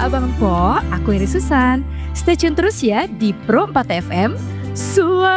Abang Po, aku Iris Susan. Stay tune terus ya di Pro 4 FM.